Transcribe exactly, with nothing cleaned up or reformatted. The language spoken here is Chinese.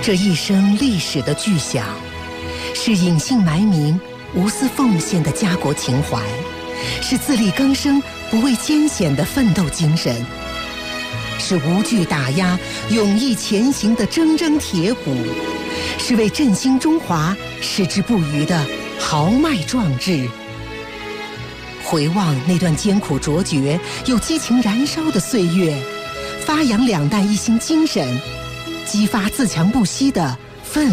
这一生历史的巨响，是隐姓埋名、无私奉献的家国情怀，是自力更生、不畏艰险的奋斗精神，是无惧打压、勇毅前行的铮铮铁骨，是为振兴中华矢志不渝的豪迈壮志。回望那段艰苦卓绝又激情燃烧的岁月，发扬两弹一星精神，激发自强不息的